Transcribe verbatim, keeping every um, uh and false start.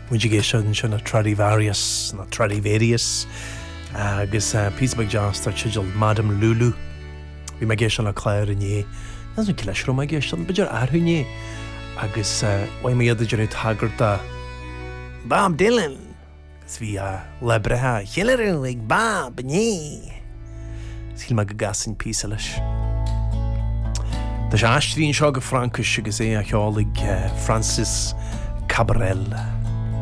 muidir géisian sin na Stradivarius na Stradivarius agus Písbeg Johns tar sigil Madame Lulu bhí me géisian na chléir inné nas an cileisró me géisian beidir airthúné agus bhaim mé idir tagarta Bob Dylan gus bhí lebrethe chiileú ag Bob inné síl me go gasin písa leis. Tá sé aistríonn seo go Francais agus é a cheálaigh Francis Cabrel.